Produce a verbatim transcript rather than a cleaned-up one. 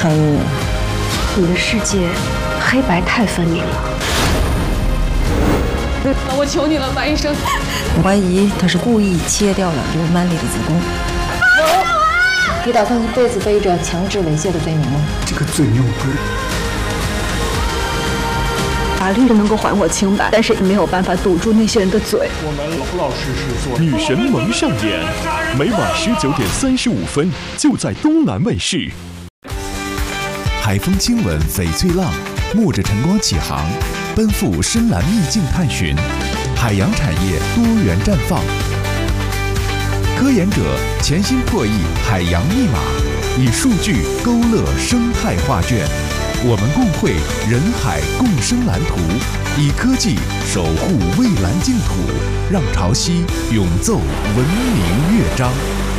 黑你。 你的世界黑白太分明了。 我求你了，白医生。 我怀疑他是故意切掉了刘曼丽的子宫。你打算一辈子背着强制猥亵的罪名吗？ 这个罪名我不认。 法律能够还我清白，但是没有办法堵住那些人的嘴。 我们老老实实做。 女神萌上演，每晚十九点三十五分，就在东南卫视。 海风亲吻翡翠浪，沐着晨光起航，奔赴深蓝秘境探寻，海洋产业多元绽放。科研者潜心破译海洋密码，以数据勾勒生态画卷。我们共绘人海共生蓝图，以科技守护蔚蓝净土，让潮汐永奏文明乐章。